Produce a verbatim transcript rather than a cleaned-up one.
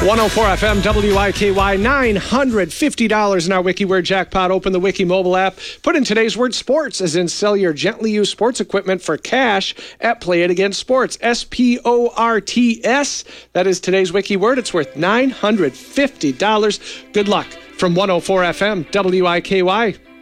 one oh four F M W I K Y, nine hundred fifty dollars in our WikiWord jackpot. Open the Wiki mobile app. Put in today's word sports, as in sell your gently used sports equipment for cash at Play It Again Sports. S P O R T S. That is today's WikiWord. It's worth nine hundred fifty dollars. Good luck from one oh four F M W I K Y.